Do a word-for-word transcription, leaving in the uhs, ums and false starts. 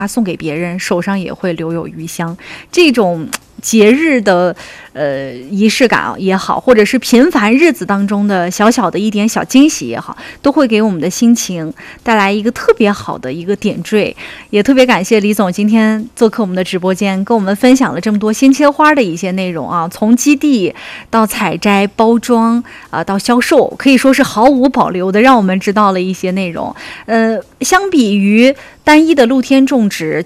送给别人，手上也会留有余香。这种节日的呃仪式感也好，或者是平凡日子当中的小小的一点小惊喜也好，都会给我们的心情带来一个特别好的一个点缀。也特别感谢李总今天做客我们的直播间，跟我们分享了这么多鲜切花的一些内容啊，从基地到采摘、包装啊、呃，到销售，可以说是毫无保留的让我们知道了一些内容。呃，相比于单一的露天种植，